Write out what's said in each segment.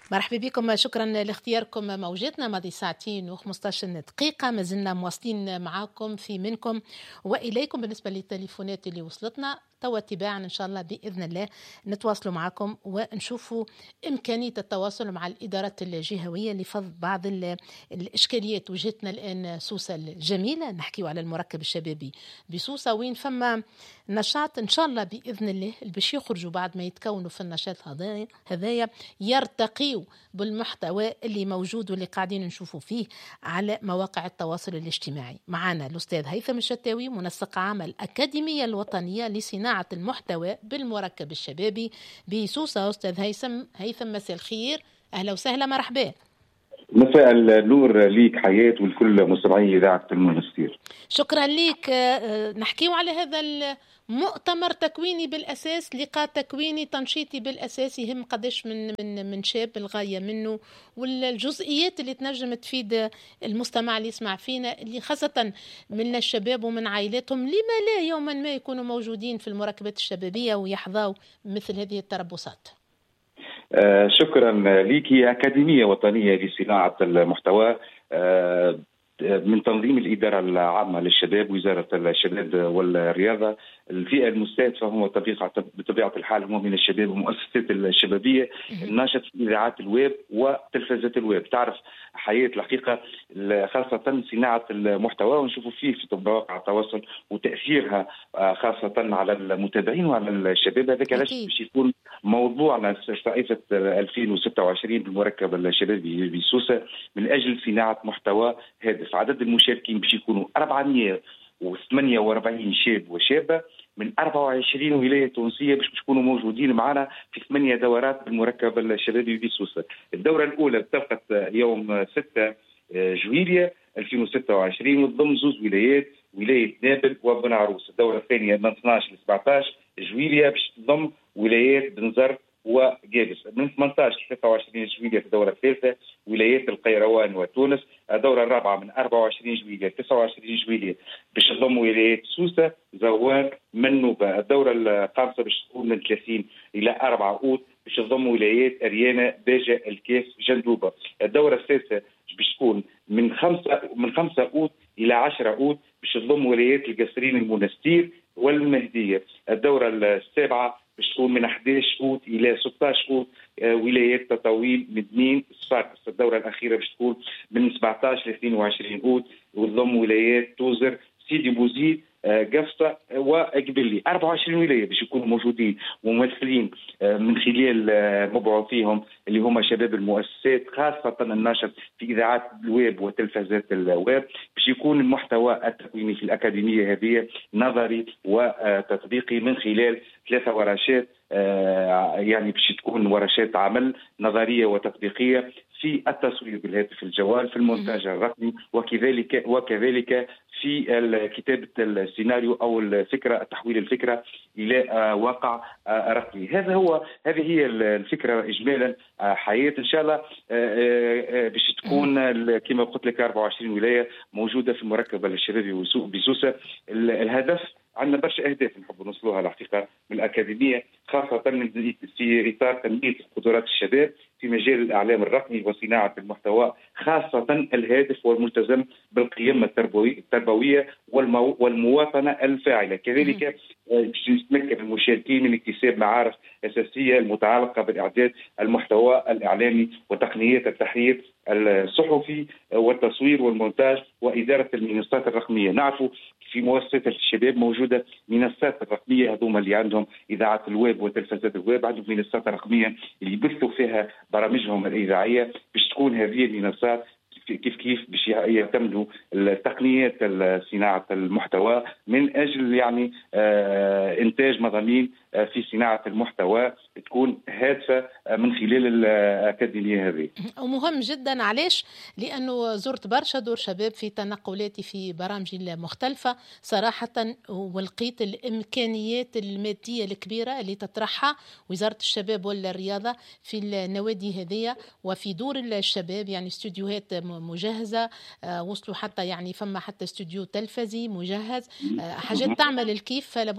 مرحبا بكم، شكرا لاختياركم موجتنا. ماضي ساعتين و15 دقيقة ما زلنا مواصلين معاكم في منكم وإليكم. بالنسبة للتليفونات اللي وصلتنا توا تباعا إن شاء الله بإذن الله نتواصلوا معكم ونشوفوا إمكانية التواصل مع الإدارات الجهوية لفض بعض الإشكاليات. وجهتنا الآن سوسة الجميلة، نحكيوا على المركب الشبابي بسوسة وين فما نشاط إن شاء الله بإذن الله باش يخرجوا بعد ما يتكونوا في النشاط هذايا يرتقيوا بالمحتوى اللي موجود واللي قاعدين نشوفوا فيه على مواقع التواصل الاجتماعي. معنا الأستاذ هيثم الشتاوي، منسق عام الأكاديمية الوطنية لصناعة المحتوى بالمركب الشبابي بسوسة. أستاذ هيثم مساء الخير، أهلا وسهلا، مرحبا. مساء النور ليك حياة والكل مستمعي إذاعة المنستير. شكرا ليك. نحكيو على هذا المؤتمر تكويني بالأساس، لقاء تكويني تنشيطي بالأساس، يهم قداش من شاب الغاية منه، والجزئيات اللي تنجم تفيد المستمع اللي يسمع فينا، اللي خاصة من الشباب ومن عائلاتهم، لما لا يوما ما يكونوا موجودين في المراكبات الشبابية ويحظوا مثل هذه التربصات. شكرا ليك. هي أكاديمية وطنية لصناعة المحتوى من تنظيم الإدارة العامة للشباب، وزارة الشباب والرياضة. الفئة المستهدفة هو بطبيعة الحال هم من الشباب والمؤسسات الشبابية الناشط في إذاعات الويب وتلفزة الويب. تعرف حياة الحقيقة خاصة صناعة المحتوى ونشوفوا فيه في مواقع التواصل وتأثيرها خاصة على المتابعين وعلى الشباب. هذا باش يكون موضوعنا صيفة 2026 بالمركب الشبابي بسوسة من أجل صناعة محتوى هادف. عدد المشاركين باش يكونوا 448 شاب وشابة من 24 ولاية تونسية باش يكونوا موجودين معنا في 8 دورات بالمركب الشبابي بسوسة. الدورة الأولى بتلقت يوم 6 جويلية 2026 وتضم زوج ولايات، ولاية نابل وبن عروس. الدورة الثانية من 12 ل 17 جويلية باش تضم ولايات بنزرت وجابس. من 18 ل 23 جويلية في الدورة الثالثة ولايات القيروان وتونس. الدورة الرابعة من 24 جويلية ل 29 جويلية باش تضم ولايات سوسة زوان منوبة. الدورة الخامسة باش تكون من 30 إلى 4 أوت باش تضم ولايات أريانا باجة الكاس جندوبة. الدورة السادسة باش تكون من 5 أوت إلى 10 أوت باش تضم ولايات القصرين المنستير والمهدية. الدورة السابعة باش تكون من 11 أوت إلى 16 أوت ولايات تطاويل مدنين صفاقس. الدورة الأخيرة باش تكون من 17 ل 22 أوت وتضم ولايات توزر سيدي بوزيد قفصة وقبلي. 24 ولاية باش يكونوا موجودين ممثلين من خلال مبعوثيهم اللي هم شباب المؤسسات خاصة الناشط في إذاعات الويب وتلفزات الويب. باش يكون المحتوى التكويني في الأكاديمية هذه نظري وتطبيقي من خلال 3 ورشات، يعني باش تكون ورشات عمل نظرية وتطبيقية في التصوير بالهاتف الجوال، في المونتاج الرقمي، وكذلك في كتابة السيناريو أو الفكرة، تحويل الفكرة إلى واقع رقمي. هذه هي الفكرة إجمالا حياة إن شاء الله باش تكون كما قلت لك 24 ولاية موجودة في المركب الشبابي بسوسة. الهدف عندنا برشا أهداف نحب نوصلوها الحقيقة من الأكاديمية، خاصة في إطار تنمية قدرات الشباب في مجال الإعلام الرقمي وصناعة المحتوى، خاصة الهادف والملتزم بالقيم التربوية والمواطنة الفاعلة. كذلك باش يتمكن المشاركين من اكتساب معارف أساسية المتعلقة بالإعداد المحتوى الإعلامي وتقنيات التحرير الصحفي والتصوير والمونتاج وإدارة المنصات الرقمية. نعرفوا في مؤسسات الشباب موجودة منصات الرقمية هذوما اللي عندهم إذاعات الويب وتلفزات الويب، عندهم منصات رقمية اللي يبثوا فيها برامجهم الإذاعية. باش تكون هذه المنصات كيف باش يعتمدوا التقنيات صناعة المحتوى من أجل يعني إنتاج مضامين في صناعة المحتوى تكون هادفة من خلال الأكاديمية هذه. ومهم جدا، علاش؟ لأنه زرت برشا دور شباب في تنقلاتي في برامجي المختلفة صراحة، ولقيت الإمكانيات المادية الكبيرة اللي تطرحها وزارة الشباب والرياضة في النوادي هذه وفي دور الشباب، يعني استوديوهات مجهزة، وصلوا حتى يعني فما حتى استوديو تلفزي مجهز، حاجات تعمل الكيف، فلابد أنه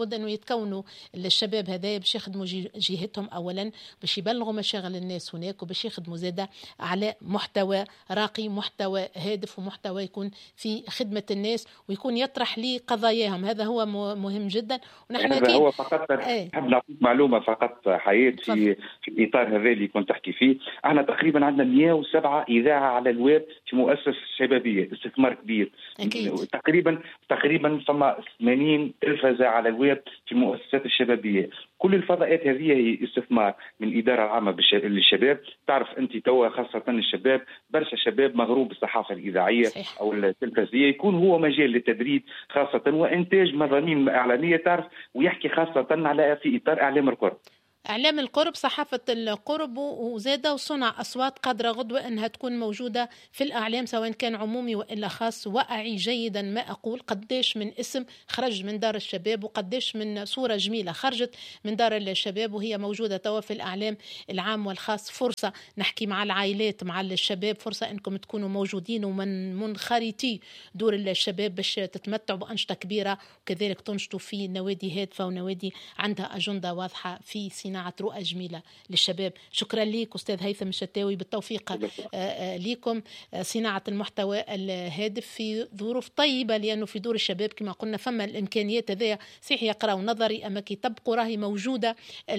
يكونوا الشباب هذايا باش يخدموا جهتهم اولا، باش يبلغوا مشاغل الناس هناك، وباش يخدموا زاده على محتوى راقي، محتوى هادف، ومحتوى يكون في خدمه الناس ويكون يطرح لي قضاياهم. هذا هو مهم جدا. ونحن هذا هو فقط نحب نعطيك معلومه فقط حياه في الاطار هذا اللي كنت تحكي فيه. احنا تقريبا عندنا 107 اذاعه على الويب في مؤسسه شبابيه، استثمار كبير. أكيد. تقريبا فما 80 تلفزه على الويب في المؤسسات الشبابيه. كل الفضاءات هذه هي استثمار من الاداره العامه للشباب. تعرف انت توا خاصه الشباب، برشا شباب مغروب بالصحافه الاذاعيه صحيح. او التلفزيونيه، يكون هو مجال للتدريب خاصه وانتاج مضامين اعلاميه، تعرف، ويحكي خاصه على في اطار اعلام القرب. إعلام القرب، صحافة القرب، وزادة وصنع أصوات قادرة غدوة أنها تكون موجودة في الإعلام سواء كان عمومي وإلا خاص. وأعي جيدا ما أقول، قديش من اسم خرج من دار الشباب، وقديش من صورة جميلة خرجت من دار الشباب وهي موجودة توا في الإعلام العام والخاص. فرصة نحكي مع العائلات، مع الشباب، فرصة أنكم تكونوا موجودين ومن منخرطي دور الشباب باش تتمتعوا بأنشطة كبيرة، وكذلك تنشطوا في نوادي هادفة ونوادي عندها أجندة واضحة في صناعة رؤى جميلة للشباب. شكرا لك أستاذ هيثم الشتاوي، بالتوفيق لكم. صناعة المحتوى الهادف في ظروف طيبة، لأنه في دور الشباب كما قلنا فما الإمكانيات هذه، صحيح يقرأوا نظري أما كي تبقوا راهي موجودة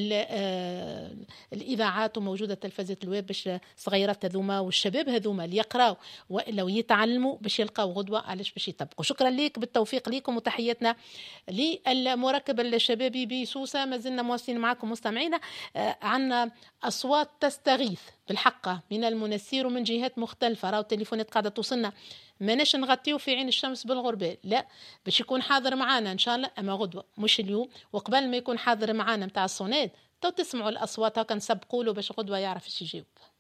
الإذاعات وموجودة تلفزة الويب باش صغيرات هذوما والشباب هذوما اللي يقرأوا وإلا يتعلموا باش يلقاو غدوة علاش باش يطبقوا. شكرا لك، بالتوفيق لكم، وتحياتنا للمركب الشبابي بسوسة. ما زلنا مواصلين معكم مستمعينا. عنا أصوات تستغيث بالحقة من المنسير ومن جهات مختلفة. راو التليفونات قاعدة توصلنا، ماناش نغطيه في عين الشمس بالغربال، لا، باش يكون حاضر معنا إن شاء الله، أما غدوة مش اليوم. وقبل ما يكون حاضر معنا متاع الصونات تو تسمعوا الأصوات هكا نسبقوا له باش غدوة يعرف ايش يجاوب.